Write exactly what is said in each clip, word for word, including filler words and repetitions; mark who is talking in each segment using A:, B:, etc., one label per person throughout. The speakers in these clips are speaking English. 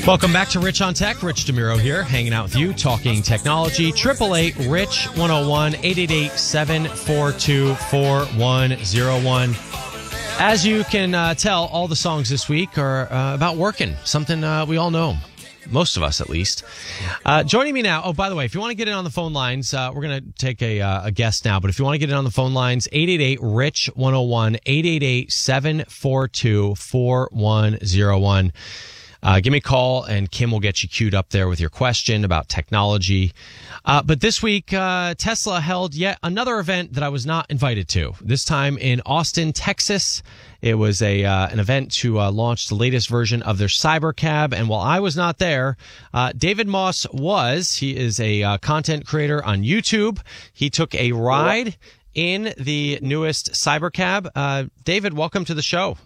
A: Welcome back to Rich on Tech. Rich DeMuro here, hanging out with you, talking technology. eight eight eight, RICH one oh one, eight eight eight, seven four two, four one oh one. As you can uh, tell, all the songs this week are uh, about working, something uh, we all know. Most of us, at least. Uh, joining me now. Oh, by the way, if you want to get in on the phone lines, uh, we're going to take a, uh, a guest now. But if you want to get in on the phone lines, eight eight eight, RICH one oh one, eight eight eight, seven four two, four one oh one. Uh, give me a call, and Kim will get you queued up there with your question about technology. Uh, but this week, uh, Tesla held yet another event that I was not invited to, this time in Austin, Texas. It was a uh, an event to uh, launch the latest version of their Cybercab. And while I was not there, uh, David Moss was. He is a uh, content creator on YouTube. He took a ride in the newest Cybercab. Uh, David, welcome to the show.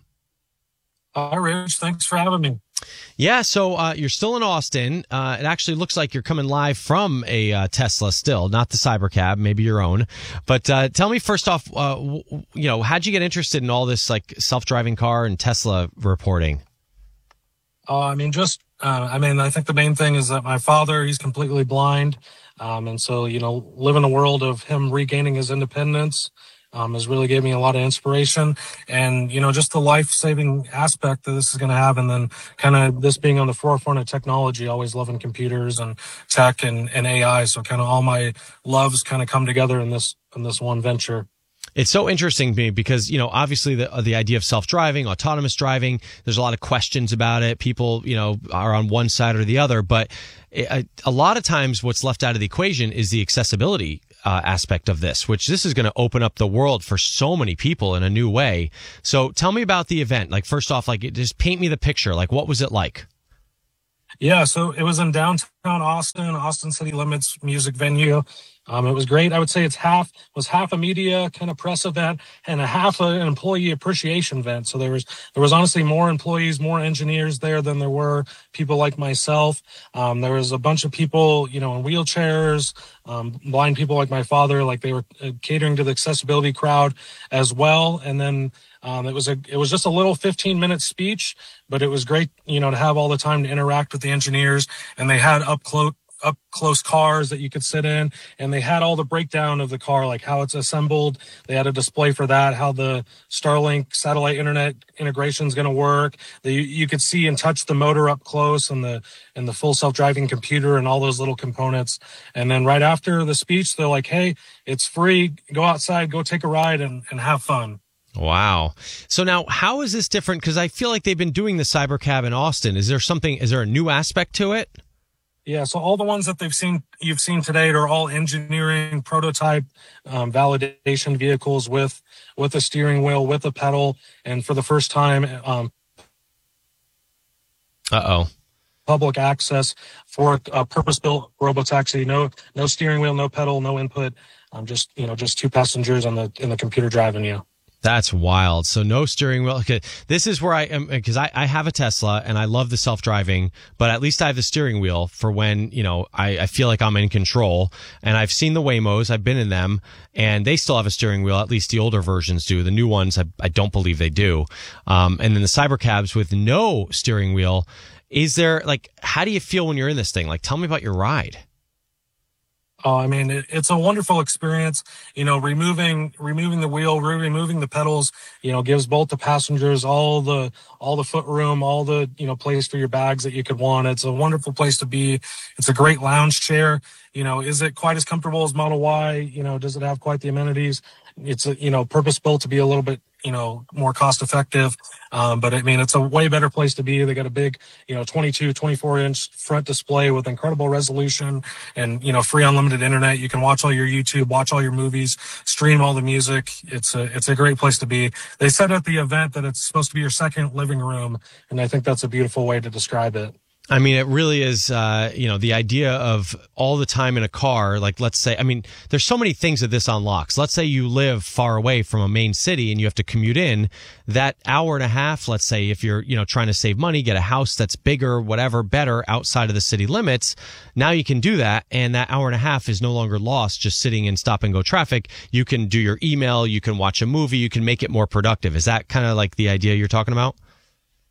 B: Hi, Rich. Thanks for having me.
A: Yeah, so uh, you're still in Austin. Uh, it actually looks like you're coming live from a uh, Tesla still, not the Cybercab, maybe your own. But uh, tell me first off, uh, w- you know, how'd you get interested in all this like self-driving car and Tesla reporting?
B: Uh, I mean, just, uh, I mean, I think the main thing is that my father, he's completely blind. Um, and so, you know, live in a world of him regaining his independence. Um, has really gave me a lot of inspiration, and, you know, just the life-saving aspect that this is going to have. And then kind of this being on the forefront of technology, always loving computers and tech and, and A I. So kind of all my loves kind of come together in this, in this one venture.
A: It's so interesting to me because, you know, obviously the the idea of self-driving, autonomous driving, there's a lot of questions about it. People, you know, are on one side or the other. But a, a lot of times what's left out of the equation is the accessibility uh, aspect of this, which this is going to open up the world for so many people in a new way. So tell me about the event. Like, first off, like, just paint me the picture. Like, what was it like?
B: Yeah, so it was in downtown Austin, Austin City Limits music venue. Um, it was great. I would say it's half was half a media kind of press event and a half an employee appreciation event. So there was there was honestly more employees, more engineers there than there were people like myself. Um, there was a bunch of people, you know, in wheelchairs, um, blind people like my father, like they were catering to the accessibility crowd as well. And then Um, it was a, it was just a little fifteen minute speech, but it was great, you know, to have all the time to interact with the engineers. And they had up close, up close cars that you could sit in, and they had all the breakdown of the car, like how it's assembled. They had a display for that, how the Starlink satellite internet integration is going to work. They, you could see and touch the motor up close, and the, and the full self-driving computer and all those little components. And then right after the speech, they're like, hey, it's free. Go outside, go take a ride and, and have fun.
A: Wow. So now, how is this different? Because I feel like they've been doing the Cybercab in Austin. Is there something, is there a new aspect to it?
B: Yeah, so all the ones that they've seen, you've seen today, are all engineering, prototype, um, validation vehicles with with a steering wheel, with a pedal, and for the first time, um,
A: uh-oh,
B: public access for a purpose-built robotaxi. No, no steering wheel, no pedal, no input. Um, just you know, just two passengers on the in the computer driving you.
A: That's wild. So no steering wheel. Okay. This is where I am, because I, I have a Tesla and I love the self-driving, but at least I have the steering wheel for when, you know, I, I feel like I'm in control. And I've seen the Waymos. I've been in them, and they still have a steering wheel. At least the older versions do. The new ones, I, I don't believe they do. Um, and then the Cybercabs with no steering wheel. Is there, like, how do you feel when you're in this thing? Like, tell me about your ride.
B: Oh, I mean, it, it's a wonderful experience. You know, removing removing the wheel, re- removing the pedals, you know, gives both the passengers all the all the foot room, all the, you know, place for your bags that you could want. It's a wonderful place to be. It's a great lounge chair. You know, is it quite as comfortable as Model Y? You know, does it have quite the amenities? It's a, you know, purpose built to be a little bit, you know, more cost effective. Um, but I mean, it's a way better place to be. They got a big, you know, twenty-two, twenty-four inch front display with incredible resolution and, you know, free unlimited internet. You can watch all your YouTube, watch all your movies, stream all the music. It's a, it's a great place to be. They said at the event that it's supposed to be your second living room. And I think that's a beautiful way to describe it.
A: I mean, it really is, uh, you know, the idea of all the time in a car, like, let's say, I mean, there's so many things that this unlocks. Let's say you live far away from a main city and you have to commute in. That hour and a half, let's say, if you're, you know, trying to save money, get a house that's bigger, whatever, better outside of the city limits, now you can do that. And that hour and a half is no longer lost just sitting in stop and go traffic. You can do your email, you can watch a movie, you can make it more productive. Is that kind of like the idea you're talking about?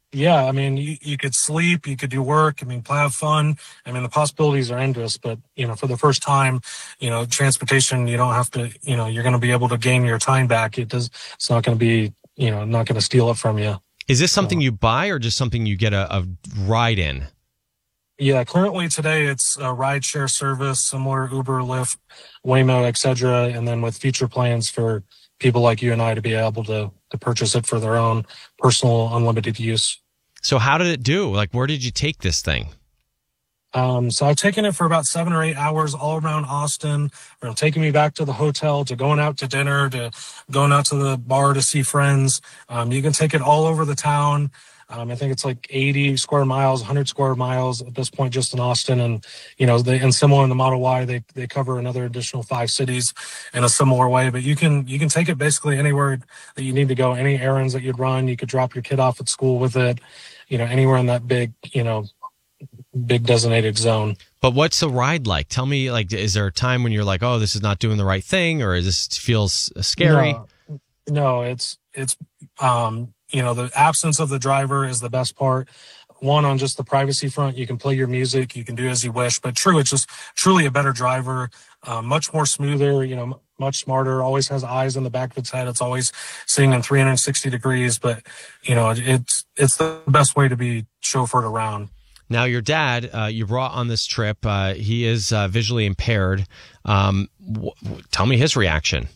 B: Yeah, I mean, you, you could sleep, you could do work, I mean, have fun. I mean, the possibilities are endless, but, you know, for the first time, you know, transportation, you don't have to, you know, you're going to be able to gain your time back. It does, it's not going to be, you know, not going to steal it from you.
A: Is this something
B: So,
A: you buy or just something you get a, a ride in?
B: yeah, currently today it's a ride share service, similar Uber, Lyft, Waymo, et cetera. And then with future plans for people like you and I to be able to, to purchase it for their own personal unlimited use.
A: So how did it do? Like, where did you take this thing?
B: Um, so I've taken it for about seven or eight hours all around Austin, from taking me back to the hotel, to going out to dinner, to going out to the bar to see friends. Um, you can take it all over the town. Um, I think it's like eighty square miles, one hundred square miles at this point, just in Austin. And, you know, they, and similar in the Model Y, they, they cover another additional five cities in a similar way. But you can, you can take it basically anywhere that you need to go, any errands that you'd run. You could drop your kid off at school with it, you know, anywhere in that big, you know, big designated zone.
A: But what's the ride like? Tell me, like, is there a time when you're like, oh, this is not doing the right thing, or is this feels scary?
B: No, no, it's, it's, um, you know, the absence of the driver is the best part. One, on just the privacy front, you can play your music, you can do as you wish, but true, it's just truly a better driver, uh, much more smoother, you know, much smarter, always has eyes in the back of its head. It's always seeing in three hundred sixty degrees, but, you know, it's, it's the best way to be chauffeured around.
A: Now, your dad, uh, you brought on this trip, uh, he is uh, visually impaired. Um, w- w- tell me his reaction.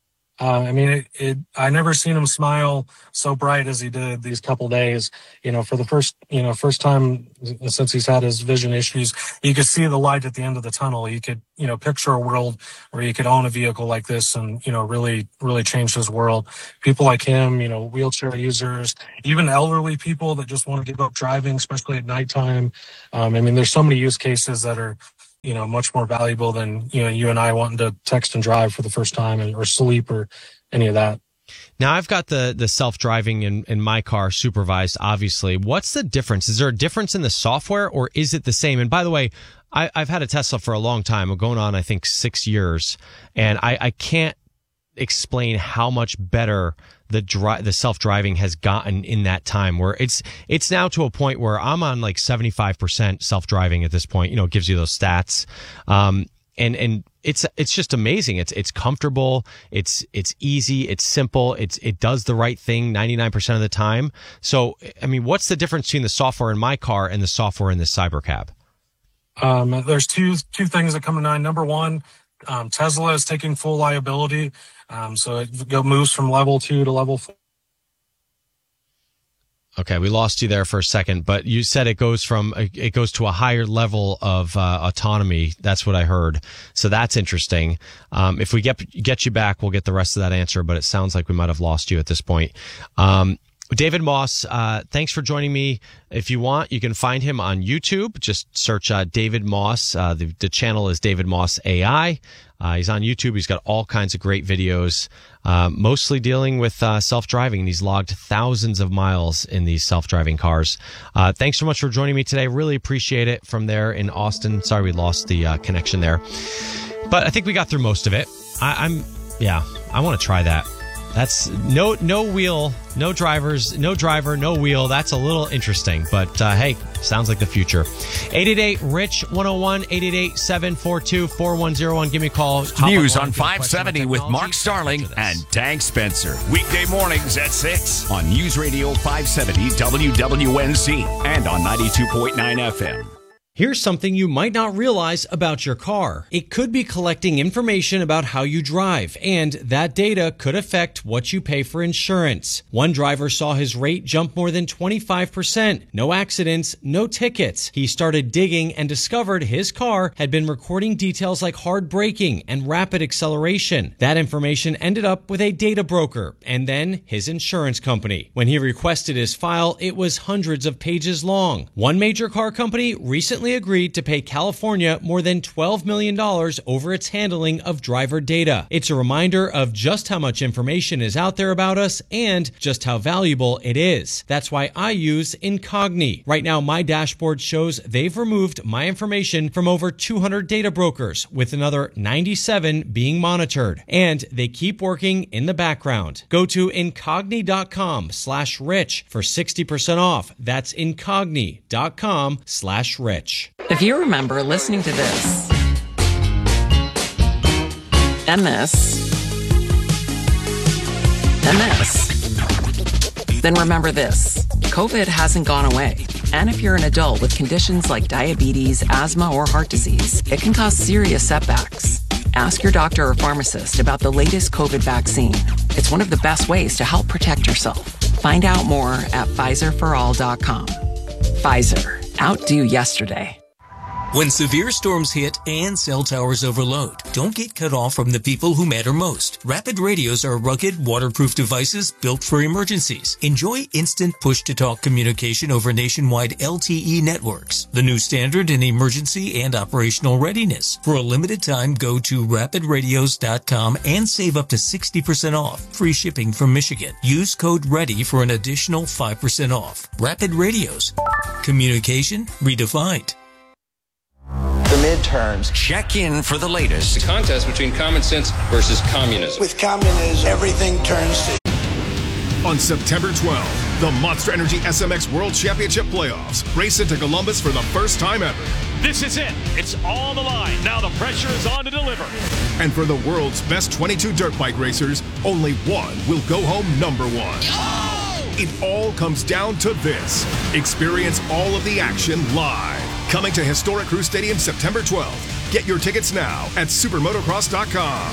B: Uh, I mean, it, it, I never seen him smile so bright as he did these couple days. You know, for the first, you know, first time since he's had his vision issues, you could see the light at the end of the tunnel. You could, you know, picture a world where you could own a vehicle like this and, you know, really, really change his world. People like him, you know, wheelchair users, even elderly people that just want to give up driving, especially at nighttime. Um, I mean, there's so many use cases that are, you know, much more valuable than, you know, you and I wanting to text and drive for the first time, or sleep or any of that.
A: Now, I've got the, the self-driving in, in my car supervised, obviously. What's the difference? Is there a difference in the software, or is it the same? And by the way, I, I've had a Tesla for a long time. I'm going on, I think, six years. And I, I can't explain how much better the dri- the self-driving has gotten in that time, where it's it's now to a point where I'm on like seventy-five percent self-driving at this point. You know, it gives you those stats. Um, and and it's it's just amazing. It's it's comfortable. It's it's easy. It's simple. It's it does the right thing ninety-nine percent of the time. So, I mean, what's the difference between the software in my car and the software in this Cybercab?
B: Um, there's two two things that come to mind. Number one, um, Tesla is taking full liability. Um, so it go, moves from level two to level four.
A: Okay, we lost you there for a second, but you said it goes from it goes to a higher level of uh, autonomy. That's what I heard. So that's interesting. Um, if we get get you back, we'll get the rest of that answer. But it sounds like we might have lost you at this point. Um, David Moss, uh, thanks for joining me. If you want, you can find him on YouTube. Just search uh, David Moss. Uh, the, the channel is David Moss A I. Uh, he's on YouTube. He's got all kinds of great videos, uh, mostly dealing with uh, self-driving. And he's logged thousands of miles in these self-driving cars. Uh, thanks so much for joining me today. Really appreciate it from there in Austin. Sorry we lost the uh, connection there. But I think we got through most of it. I, I'm, yeah, I want to try that. That's no no wheel, no drivers, no driver, no wheel. That's a little interesting, but uh, hey, sounds like the future. eight eight eight, R I C H, one oh one, eight eight eight, seven four two, four one oh one. Give me a call. Hop
C: News
A: on
C: on five seventy with Mark Starling and Tank Spencer. Weekday mornings at six on News Radio five seventy W W N C and on ninety-two point nine F M.
D: Here's something you might not realize about your car. It could be collecting information about how you drive, and that data could affect what you pay for insurance. One driver saw his rate jump more than twenty-five percent. No accidents, no tickets. He started digging and discovered his car had been recording details like hard braking and rapid acceleration. That information ended up with a data broker and then his insurance company. When he requested his file, it was hundreds of pages long. One major car company recently recently agreed to pay California more than twelve million dollars over its handling of driver data. It's a reminder of just how much information is out there about us and just how valuable it is. That's why I use Incogni. Right now, my dashboard shows they've removed my information from over two hundred data brokers, with another ninety-seven being monitored. And they keep working in the background. Go to Incogni.com slash rich for sixty percent off. That's Incogni.com slash rich.
E: If you remember listening to this and this and this, then remember this. COVID hasn't gone away. And if you're an adult with conditions like diabetes, asthma, or heart disease, it can cause serious setbacks. Ask your doctor or pharmacist about the latest COVID vaccine. It's one of the best ways to help protect yourself. Find out more at Pfizer for all dot com. Pfizer. Outdo yesterday.
F: When severe storms hit and cell towers overload, don't get cut off from the people who matter most. Rapid radios are rugged, waterproof devices built for emergencies. Enjoy instant push-to-talk communication over nationwide L T E networks, the new standard in emergency and operational readiness. For a limited time, go to rapid radios dot com and save up to sixty percent off. Free shipping from Michigan. Use code READY for an additional five percent off. Rapid Radios. Communication redefined.
G: The midterms.
C: Check in for the latest.
H: The contest between common sense versus communism.
G: With communism, everything turns to...
I: On September twelfth, the Monster Energy S M X World Championship Playoffs race into Columbus for the first time ever.
J: This is it. It's all the line. Now the pressure is on to deliver.
I: And for the world's best twenty-two dirt bike racers, only one will go home number one. Oh! It all comes down to this. Experience all of the action live. Coming to Historic Crew Stadium September twelfth. Get your tickets now at supermotocross dot com.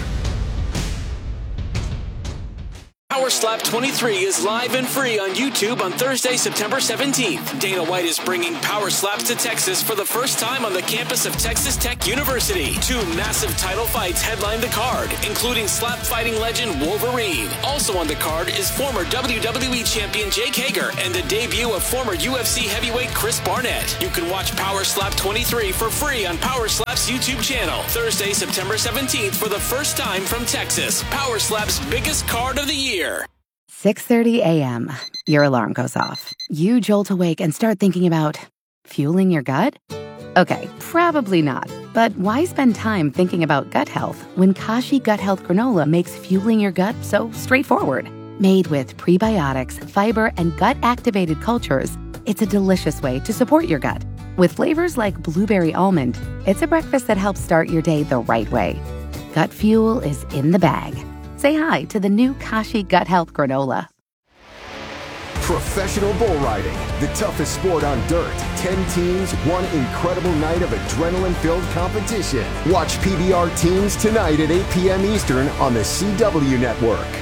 K: Power Slap twenty-three is live and free on YouTube on Thursday, September seventeenth. Dana White is bringing Power Slaps to Texas for the first time on the campus of Texas Tech University. Two massive title fights headline the card, including slap fighting legend Wolverine. Also on the card is former W W E champion Jake Hager and the debut of former U F C heavyweight Chris Barnett. You can watch Power Slap twenty-three for free on Power Slap's YouTube channel. Thursday, September seventeenth for the first time from Texas. Power Slap's biggest card of the year.
L: six thirty a.m. Your alarm goes off. You jolt awake and start thinking about fueling your gut? Okay, probably not. But why spend time thinking about gut health when Kashi Gut Health Granola makes fueling your gut so straightforward? Made with prebiotics, fiber, and gut-activated cultures, it's a delicious way to support your gut. With flavors like blueberry almond, it's a breakfast that helps start your day the right way. Gut fuel is in the bag. Say hi to the new Kashi Gut Health Granola.
M: Professional bull riding, the toughest sport on dirt. Ten teams, one incredible night of adrenaline-filled competition. Watch P B R Teams tonight at eight p.m. Eastern on the C W Network.